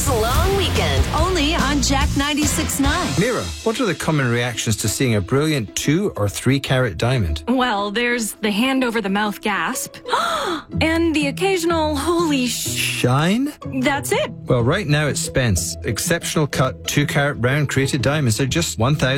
Murphy's Long Weekend, only on Jack 96.9. Mira, what are the common reactions to seeing a brilliant 2 or 3 carat diamond? Well, there's the hand-over-the-mouth gasp. And the occasional holy shine? That's it. Well, right now at Spence, exceptional cut 2 carat round crated diamonds are just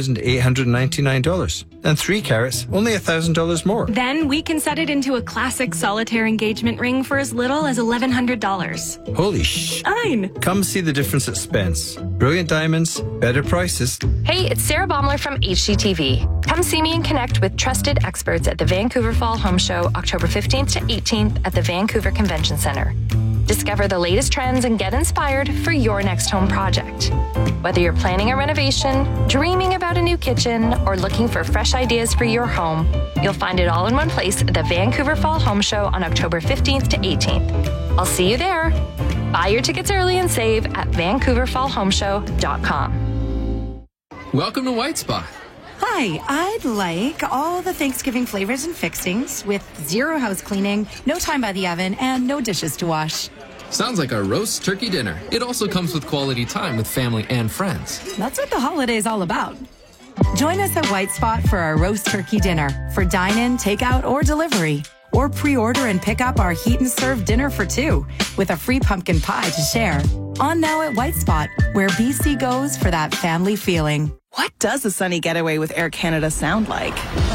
$1,899. And 3 carats, only $1,000 more. Then we can set it into a classic solitaire engagement ring for as little as $1,100. Holy shine. Come see the difference at Spence. Brilliant diamonds, better prices. Hey, it's Sarah Baumler from HGTV. Come see me and connect with trusted experts at the Vancouver Fall Home Show, October 15th to 18th at the Vancouver Convention Center. Discover the latest trends and get inspired for your next home project. Whether you're planning a renovation, dreaming about a new kitchen, or looking for fresh ideas for your home, you'll find it all in one place at the Vancouver Fall Home Show on October 15th to 18th. I'll see you there. Buy your tickets early and save at VancouverFallHomeShow.com. Welcome to White Spot. Hi, I'd like all the Thanksgiving flavors and fixings with 0 house cleaning, no time by the oven, and no dishes to wash. Sounds like a roast turkey dinner. It also comes with quality time with family and friends. That's what the holiday's all about. Join us at White Spot for our roast turkey dinner for dine-in, takeout, or delivery. Or pre-order and pick up our heat and serve dinner for 2 with a free pumpkin pie to share. On now at White Spot, where BC goes for that family feeling. What does a sunny getaway with Air Canada sound like?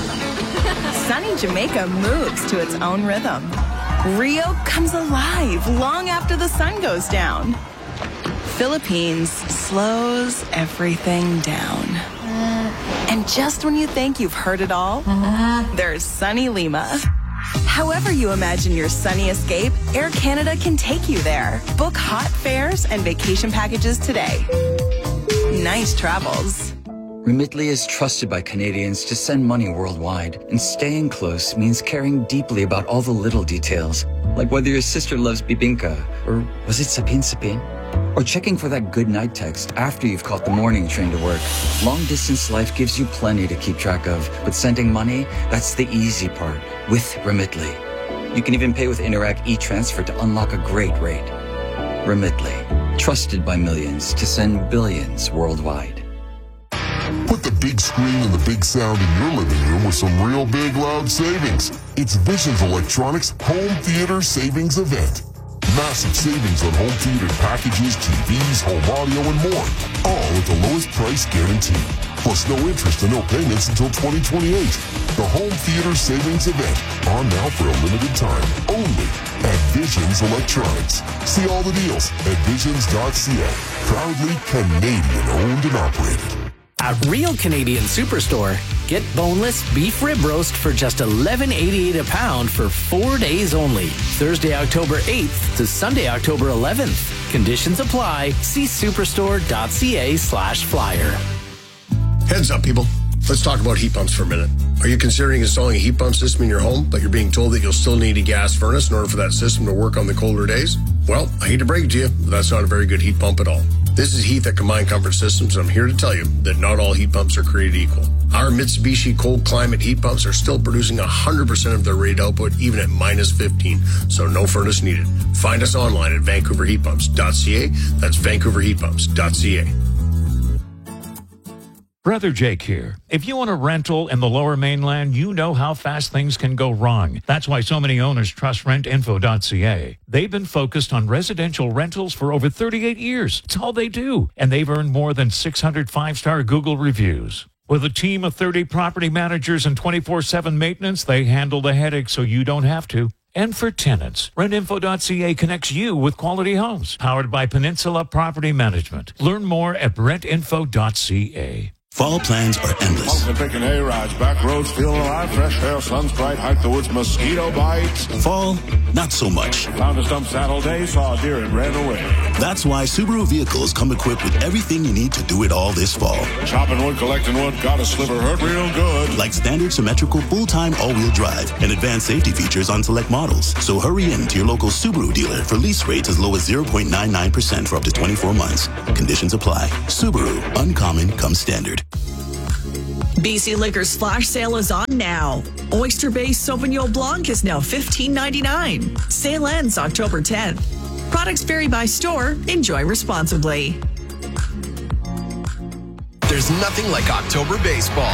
Sunny Jamaica moves to its own rhythm. Rio comes alive long after the sun goes down. Philippines slows everything down. And just when you think you've heard it all, there's sunny Lima. However you imagine your sunny escape, Air Canada can take you there. Book hot fares and vacation packages today. Nice travels. Remitly is trusted by Canadians to send money worldwide, and staying close means caring deeply about all the little details, like whether your sister loves bibingka, or was it sapin-sapin? Or checking for that good night text after you've caught the morning train to work. Long-distance life gives you plenty to keep track of, but sending money, that's the easy part, with Remitly. You can even pay with Interac e-Transfer to unlock a great rate. Remitly, trusted by millions to send billions worldwide. Put the big screen and the big sound in your living room with some real big loud savings. It's Visions Electronics Home Theater Savings Event. Massive savings on home theater packages, TVs, home audio, and more. All at the lowest price guaranteed. Plus no interest and no payments until 2028. The Home Theater Savings Event on now for a limited time. Only at Visions Electronics. See all the deals at visions.ca. Proudly Canadian owned and operated. At Real Canadian Superstore, get boneless beef rib roast for just $11.88 a pound for 4 days only. Thursday, October 8th to Sunday, October 11th. Conditions apply. See superstore.ca/flyer. Heads up, people. Let's talk about heat pumps for a minute. Are you considering installing a heat pump system in your home, but you're being told that you'll still need a gas furnace in order for that system to work on the colder days? Well, I hate to break it to you, but that's not a very good heat pump at all. This is Heath at Combined Comfort Systems, and I'm here to tell you that not all heat pumps are created equal. Our Mitsubishi cold climate heat pumps are still producing 100% of their rated output, even at minus 15, so no furnace needed. Find us online at vancouverheatpumps.ca. That's vancouverheatpumps.ca. Brother Jake here. If you own a rental in the Lower Mainland, you know how fast things can go wrong. That's why so many owners trust rentinfo.ca. They've been focused on residential rentals for over 38 years. It's all they do. And they've earned more than 600 five-star Google reviews. With a team of 30 property managers and 24/7 maintenance, they handle the headache so you don't have to. And for tenants, rentinfo.ca connects you with quality homes. Powered by Peninsula Property Management. Learn more at rentinfo.ca. Fall plans are endless. Taking A-rides, back roads, feeling alive, fresh air, sun's bright, hike the woods, mosquito bites. Fall, not so much. Found a stump Saturday, saw a deer and ran away. That's why Subaru vehicles come equipped with everything you need to do it all this fall. Chopping wood, collecting wood, got a sliver, hurt real good. Like standard symmetrical full-time all-wheel drive and advanced safety features on select models. So hurry in to your local Subaru dealer for lease rates as low as 0.99% for up to 24 months. Conditions apply. Subaru, uncommon comes standard. BC Liquor's flash sale is on now. Oyster Bay Sauvignon Blanc is now $15.99. Sale ends October 10th. Products vary by store. Enjoy responsibly. There's nothing like October baseball.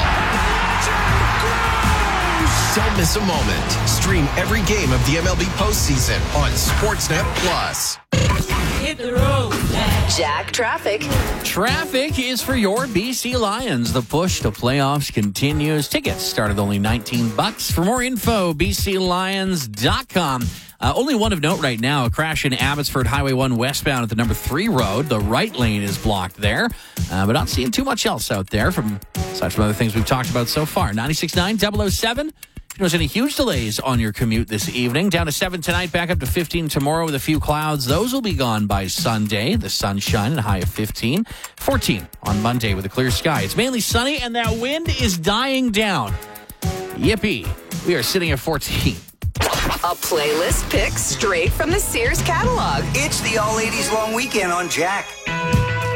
Don't miss a moment. Stream every game of the MLB postseason on Sportsnet Plus. Hit the road, Jack Traffic. Traffic is for your BC Lions. The push to playoffs continues. Tickets start at only $19. For more info, bclions.com. Only one of note right now, a crash in Abbotsford Highway 1 westbound at the number 3 road. The right lane is blocked there, but not seeing too much else out there aside from other things we've talked about so far. 96.9 007. If there's any huge delays on your commute this evening, down to 7 tonight, back up to 15 tomorrow with a few clouds. Those will be gone by Sunday. The sunshine and a high of 15. 14 on Monday with a clear sky. It's mainly sunny and that wind is dying down. Yippee. We are sitting at 14. A playlist pick straight from the Sears catalog. It's the All 80s Long Weekend on Jack.